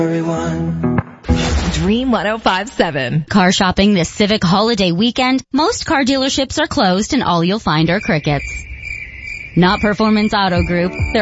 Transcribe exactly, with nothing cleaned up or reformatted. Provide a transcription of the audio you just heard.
Everyone. Dream one oh five point seven. Car shopping this Civic holiday weekend. Most car dealerships are closed and all you'll find are crickets. Not Performance Auto Group. They're